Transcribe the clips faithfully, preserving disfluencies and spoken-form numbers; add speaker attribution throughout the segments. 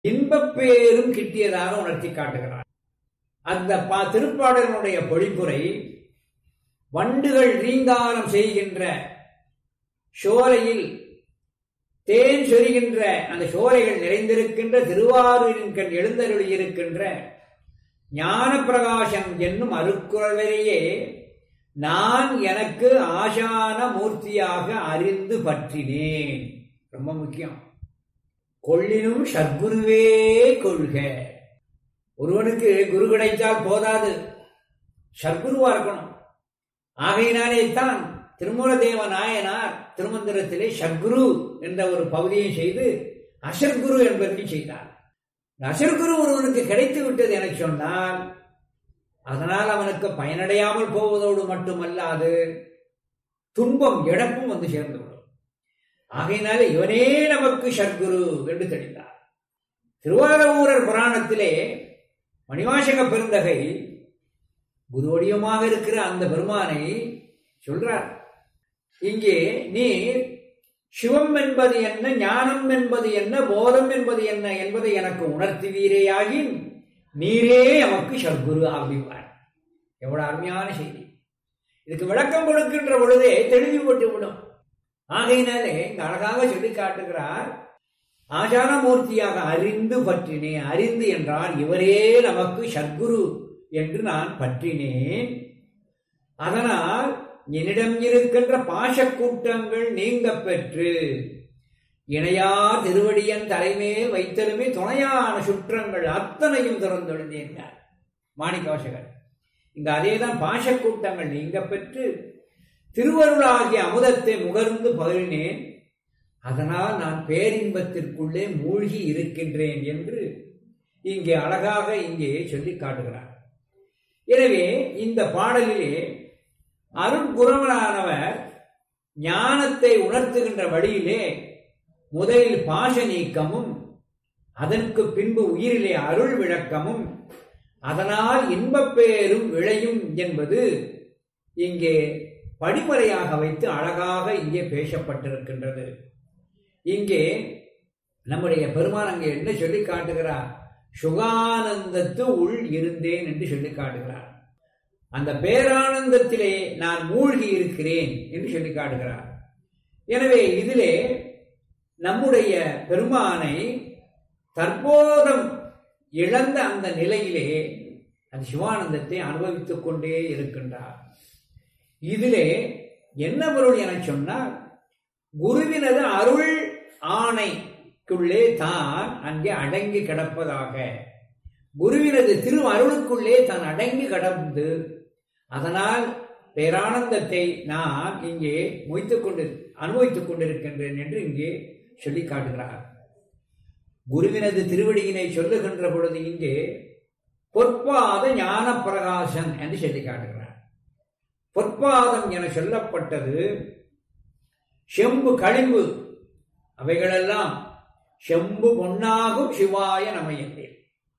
Speaker 1: இன்பப் பேரும் கிட்டியதாக உணர்த்தி காட்டுகிறார். அந்த திருப்பாடலினுடைய பொழிப்புரை வண்டுகள் ரீங்காரம் செய்கின்ற சோலையில் தேன் சொரிகின்ற அந்த சோலைகள் நிறைந்திருக்கின்ற திருவாரூரின் கண் எழுந்தருளி இருக்கின்ற ஞான பிரகாசம் என்னும் அருக்குறளையே நான் எனக்கு ஆசான மூர்த்தியாக அறிந்து பற்றினேன். ரொம்ப முக்கியம். கொள்ளினும் சத்குருவே கொள்க. ஒருவனுக்கு குரு கிடைத்தால் போதாது, சத்குருவா இருக்கணும். ஆகையினாலே தான் திருமூலதேவ நாயனார் திருமந்திரத்திலே சத்குரு என்ற ஒரு பகுதியை செய்து அசர்குரு என்பதை செய்தார். அசர்குரு ஒருவனுக்கு கிடைத்து விட்டது என சொன்னால் அதனால் அவனுக்கு பயனடையாமல் போவதோடு மட்டுமல்லாது துன்பம் இழப்பும் வந்து சேர்ந்துவிடும். ஆகையினாலே இவனே நமக்கு சத்குரு என்று தெரிந்தார். திருவாரூரர் புராணத்திலே மணிவாசக பெருந்தகை குருவடியமாக இருக்கிற அந்த பெருமானை சொல்றார். இங்கே நீ சிவம் என்பது என்ன, ஞானம் என்பது என்ன, போதம் என்பது என்ன என்பதை எனக்கு உணர்த்துவீரேயாகின் நீரே நமக்கு சத்குரு அப்படிவார். எவ்வளவு அருமையான செய்தி! இதுக்கு விளக்கம் கொடுக்கின்ற பொழுதே தெளிவுபட்டு விடும். ஆகையினாலே இங்க அழகாக சொல்லி காட்டுகிறார். ஆசாரமூர்த்தியாக அறிந்து பற்றினேன். அறிந்து என்றால் இவரே நமக்கு சத்குரு என்று நான் பற்றினேன். அதனால் என்னிடம் இருக்கின்ற பாசக்கூட்டங்கள் நீங்க பெற்று இணையா திருவடியன் தலைமையில் வைத்தலுமே துணையான சுற்றங்கள் அத்தனையும் திறந்தொழிந்தேன் மாணிக்கவாசகர். இங்க அதேதான், பாசக்கூட்டங்கள் நீங்க பெற்று திருவருளாகிய அமுதத்தை முகர்ந்து பகிர்ந்தேன். அதனால் நான் பேரின்பத்திற்குள்ளே மூழ்கி இருக்கின்றேன் என்று இங்கே அழகாக இங்கே சொல்லி காட்டுகிறார். எனவே இந்த பாடலிலே அருட்குரவனானவர் ஞானத்தை உணர்த்துகின்ற வழியிலே முதலில் பாச நீக்கமும் அதற்கு பின்பு உயிரிலே அருள் விளக்கமும் அதனால் இன்பப் பேரும் விளையும் என்பது இங்கே படிமுறையாக வைத்து அழகாக இங்கே பேசப்பட்டிருக்கின்றது. இங்கே நம்முடைய பெருமான் அங்கே என்ன சொல்லி காட்டுகிறார்? சுகானந்தத்து உள் இருந்தேன் என்று சொல்லி காட்டுகிறார். அந்த பேரானந்தத்திலே நான் மூழ்கி இருக்கிறேன் என்று சொல்லி காட்டுகிறார். எனவே இதிலே நம்முடைய பெருமானை தற்போதம் இழந்த அந்த நிலையிலே அந்த சிவானந்தத்தை அனுபவித்துக் கொண்டே இருக்கின்றார். இதிலே என்ன பொருள் என சொன்னால், குருவினது அருள் ஆணைக்குள்ளே தான் அங்கே அடங்கி கிடப்பதாக, குருவினது திரு அருளுக்குள்ளே தான் அடங்கி கிடந்து அதனால் பேரானந்தத்தை நான் இங்கே மொய்த்துக் கொண்டு அனுபவித்துக் கொண்டிருக்கின்றேன் என்று இங்கே சொல்லி காட்டுகிறார். குருவினது திருவடியினை சொல்லுகின்ற பொழுது இங்கே பொற்பாத ஞான பிரகாசன் என்று சொல்லி காட்டுகிறார். பொற்பாதம் என சொல்லப்பட்டது செம்பு களிம்பு, அவைகளெல்லாம் செம்பு பொன்னாகும் சிவாய நமையந்தேன்.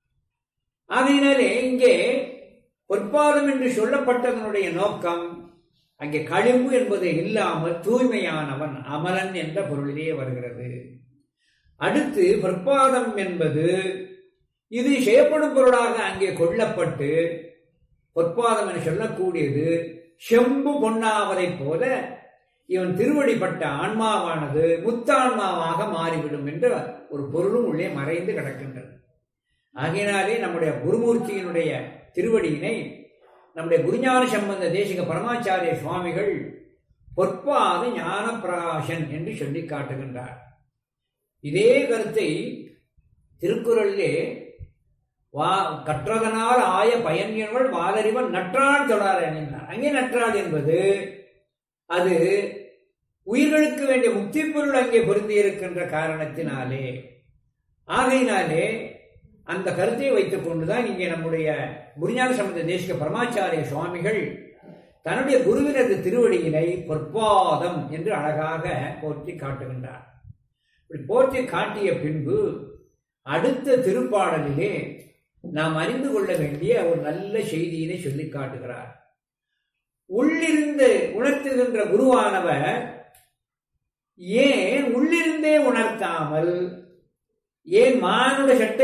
Speaker 1: அதனாலே இங்கே பொற்பாதம் என்று சொல்லப்பட்டதனுடைய நோக்கம் அங்கே களிம்பு என்பது இல்லாமல் தூய்மையானவன் அமலன் என்ற பொருளிலே வருகிறது. அடுத்து பொற்பாதம் என்பது இது செய்யப்படும் பொருளாக அங்கே கொள்ளப்பட்டு பொற்பாதம் என சொல்லக்கூடியது செம்பு பொன்னாவதை போல இவன் திருவடிப்பட்ட ஆன்மாவானது முத்தான்மாவாக மாறிவிடும் என்ற ஒரு பொருளும் உள்ளே மறைந்து கிடக்கின்றது. ஆகையினாலே நம்முடைய குருமூர்த்தியினுடைய திருவடியினை நம்முடைய குருஞான சம்பந்த தேசிக பரமாச்சாரிய சுவாமிகள் பொற்பாத ஞான பிரகாசன் என்று சொல்லி காட்டுகின்றார். இதே கருத்தை திருக்குறளிலே வா கற்றதனால் ஆய பயன் என்பவள் வாதறிவன் நற்றாள் தொடர் என்கிறார். அங்கே நற்றாள் என்பது அது உயிர்களுக்கு வேண்டிய முக்தி பொருள் அங்கே பொருந்தி இருக்கின்ற காரணத்தினாலே, ஆகையினாலே அந்த கருத்தை வைத்துக் கொண்டுதான் இங்கே நம்முடைய குருஞான சம்பந்த தேசிக பரமாச்சாரிய சுவாமிகள் தன்னுடைய குருவினது திருவடியினை பொற்பாதம் என்று அழகாக போற்றி காட்டுகின்றார். இப்படி போற்றி காட்டிய பின்பு அடுத்த திருப்பாடலிலே நாம் அறிந்து கொள்ள வேண்டிய ஒரு நல்ல செய்தியினை சொல்லி காட்டுகிறார். உள்ளிருந்து உணர்த்துகின்ற குருவானவர் ஏன் உள்ளிருந்தே உணர்த்தாமல் ஏன் மானுட சட்டை